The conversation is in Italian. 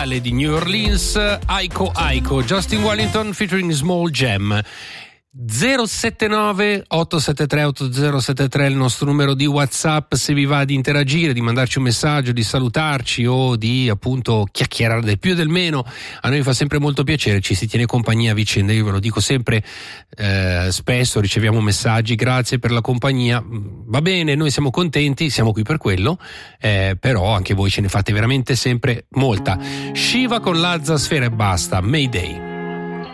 locale di New Orleans, Aiko Aiko, Justin Wellington featuring Small Jam. 079 873 8073 il nostro numero di WhatsApp, se vi va di interagire, di mandarci un messaggio, di salutarci o di appunto chiacchierare del più e del meno. A noi fa sempre molto piacere, ci si tiene compagnia a vicenda, io ve lo dico sempre, spesso riceviamo messaggi, grazie per la compagnia, va bene, noi siamo contenti, siamo qui per quello, però anche voi ce ne fate veramente sempre molta. Shiva con Lazza Sfera e basta, Mayday.